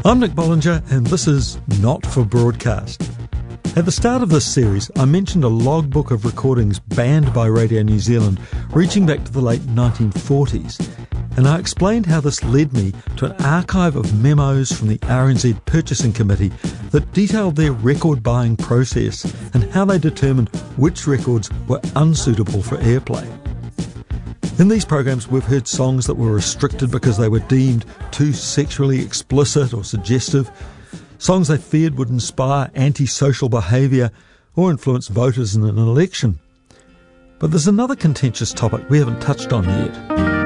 I'm Nick Bollinger, and this is Not for Broadcast. At the start of this series, I mentioned a logbook of recordings banned by Radio New Zealand reaching back to the late 1940s, and I explained how this led me to an archive of memos from the RNZ Purchasing Committee that detailed their record buying process and how they determined which records were unsuitable for airplay. In these programs, we've heard songs that were restricted because they were deemed too sexually explicit or suggestive, songs they feared would inspire antisocial behaviour or influence voters in an election. But there's another contentious topic we haven't touched on yet.